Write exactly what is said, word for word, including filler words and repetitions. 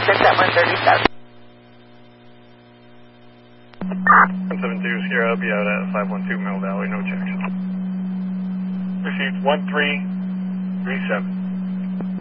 six at one thirty-seven. one seven two Sierra, I'll be out at five one two Mill Valley, no checks. Received one three three seven.